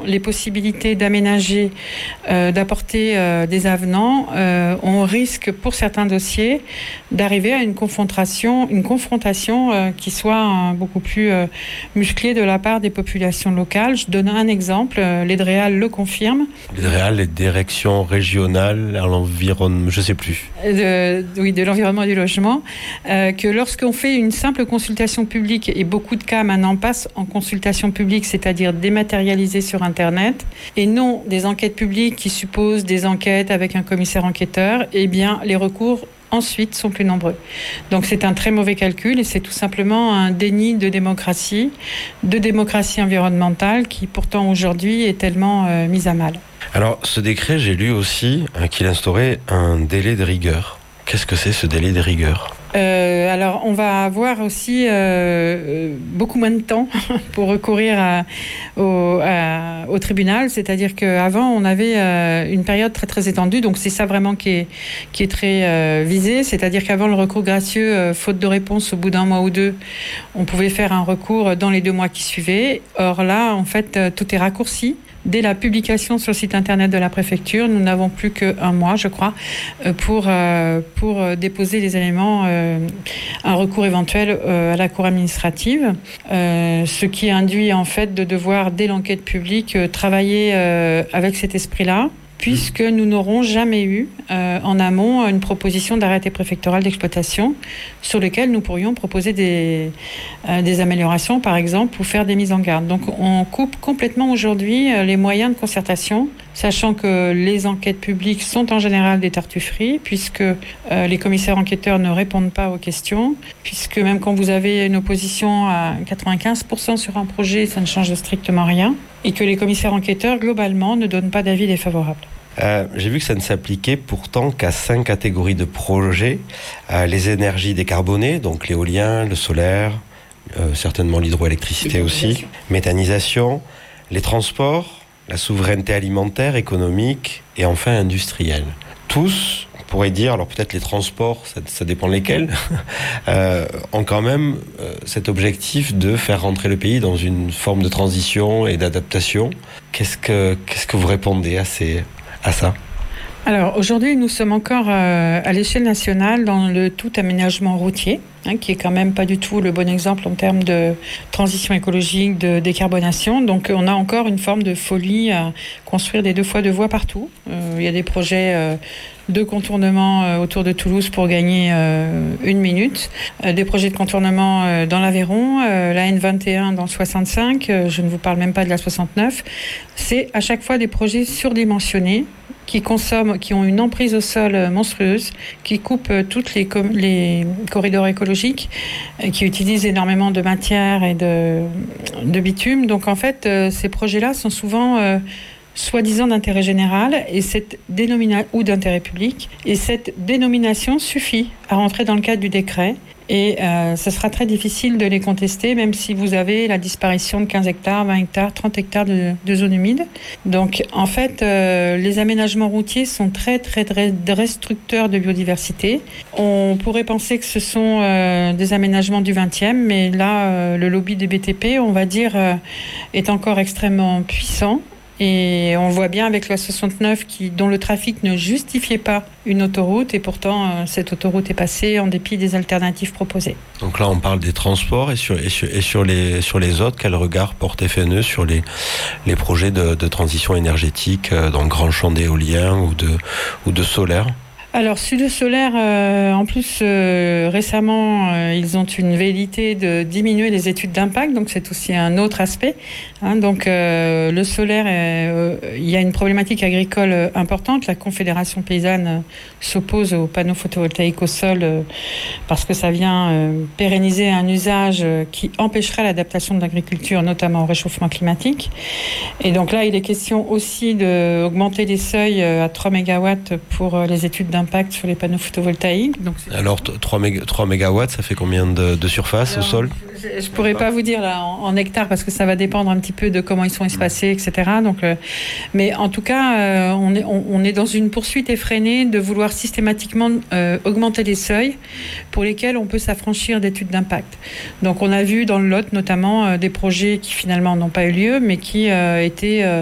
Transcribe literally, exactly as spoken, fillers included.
les possibilités d'aménager, euh, d'apporter euh, des avenants, euh, on risque pour certains dossiers d'arriver à une confrontation, une confrontation euh, qui soit euh, beaucoup plus euh, musclée de la part des populations locales. Je donne un exemple, euh, l'Edréal le confirme. L'Edréal, les directions régionales à l'environnement, je ne sais plus. De, oui, de l'environnement et du logement, euh, que lorsqu'on fait une simple consultation publique, et beaucoup de cas maintenant passent en consultation publique, c'est-à-dire dématérialisée sur Internet, et non des enquêtes publiques qui supposent des enquêtes avec un commissaire enquêteur, eh bien, les recours ensuite sont plus nombreux. Donc c'est un très mauvais calcul et c'est tout simplement un déni de démocratie, de démocratie environnementale qui pourtant aujourd'hui est tellement euh, mise à mal. Alors ce décret, j'ai lu aussi euh, qu'il instaurait un délai de rigueur. Qu'est-ce que c'est ce délai de rigueur ? Euh, alors, on va avoir aussi euh, beaucoup moins de temps pour recourir à, au, à, au tribunal. C'est-à-dire qu'avant, on avait euh, une période très très étendue. Donc, c'est ça vraiment qui est, qui est très euh, visé. C'est-à-dire qu'avant le recours gracieux, euh, faute de réponse au bout d'un mois ou deux, on pouvait faire un recours dans les deux mois qui suivaient. Or là, en fait, euh, tout est raccourci. Dès la publication sur le site internet de la préfecture, nous n'avons plus qu'un mois, je crois, pour, euh, pour déposer les éléments, euh, un recours éventuel euh, à la cour administrative, euh, ce qui induit en fait de devoir, dès l'enquête publique, euh, travailler euh, avec cet esprit-là, puisque nous n'aurons jamais eu euh, en amont une proposition d'arrêté préfectoral d'exploitation sur lequel nous pourrions proposer des, euh, des améliorations, par exemple, ou faire des mises en garde. Donc on coupe complètement aujourd'hui euh, les moyens de concertation, sachant que les enquêtes publiques sont en général des tartufferies, puisque euh, les commissaires enquêteurs ne répondent pas aux questions, puisque même quand vous avez une opposition à quatre-vingt-quinze pour cent sur un projet, ça ne change strictement rien, et que les commissaires enquêteurs, globalement, ne donnent pas d'avis défavorable. Euh, j'ai vu que ça ne s'appliquait pourtant qu'à cinq catégories de projets. Euh, les énergies décarbonées, donc l'éolien, le solaire, euh, certainement l'hydroélectricité aussi, méthanisation, les transports, la souveraineté alimentaire, économique et enfin industrielle. Tous, on pourrait dire, alors peut-être les transports, ça, ça dépend lesquels, euh, ont quand même euh, cet objectif de faire rentrer le pays dans une forme de transition et d'adaptation. Qu'est-ce que, qu'est-ce que vous répondez à ces... à ça? Alors aujourd'hui, nous sommes encore euh, à l'échelle nationale dans le tout aménagement routier, hein, qui est quand même pas du tout le bon exemple en termes de transition écologique, de décarbonation. Donc on a encore une forme de folie à construire des deux fois deux voies partout. Euh, il y a des projets euh, de contournement euh, autour de Toulouse pour gagner euh, une minute, euh, des projets de contournement euh, dans l'Aveyron, euh, la N vingt et un dans le soixante-cinq, euh, je ne vous parle même pas de la soixante-neuf. C'est à chaque fois des projets surdimensionnés qui consomment, qui ont une emprise au sol monstrueuse, qui coupent toutes les, com- les corridors écologiques, euh, qui utilisent énormément de matière et de, de bitume. Donc en fait, euh, ces projets-là sont souvent euh, soi-disant d'intérêt général et cette dénomina- ou d'intérêt public. Et cette dénomination suffit à rentrer dans le cadre du décret. Et euh, ce sera très difficile de les contester, même si vous avez la disparition de quinze hectares, vingt hectares, trente hectares de, de zones humides. Donc, en fait, euh, les aménagements routiers sont très, très, très destructeurs de biodiversité. On pourrait penser que ce sont euh, des aménagements du vingtième, mais là, euh, le lobby des B T P, on va dire, euh, est encore extrêmement puissant. Et on voit bien avec la soixante-neuf qui, dont le trafic ne justifiait pas une autoroute et pourtant euh, cette autoroute est passée en dépit des alternatives proposées. Donc là on parle des transports et sur, et sur, et sur, les, sur les autres, quel regard porte F N E sur les, les projets de, de transition énergétique euh, dans le grand champ d'éolien ou de, ou de solaire ? Alors, sur le solaire, euh, en plus, euh, récemment, euh, ils ont une velléité de diminuer les études d'impact, donc c'est aussi un autre aspect. Hein, donc, euh, le solaire, euh, il y a une problématique agricole importante. La Confédération paysanne euh, s'oppose aux panneaux photovoltaïques au sol euh, parce que ça vient euh, pérenniser un usage euh, qui empêcherait l'adaptation de l'agriculture, notamment au réchauffement climatique. Et donc là, il est question aussi d'augmenter les seuils euh, à trois mégawatts pour euh, les études d'impact impact sur les panneaux photovoltaïques. Donc alors trois mégawatts, ça fait combien de, de surface Alors, au sol ? Je ne pourrais pas vous dire là en, en hectares parce que ça va dépendre un petit peu de comment ils sont espacés, et cetera. Donc, euh, mais en tout cas, euh, on, est, on, on est dans une poursuite effrénée de vouloir systématiquement euh, augmenter les seuils pour lesquels on peut s'affranchir d'études d'impact. Donc on a vu dans le Lot notamment euh, des projets qui finalement n'ont pas eu lieu mais qui euh, étaient... Euh,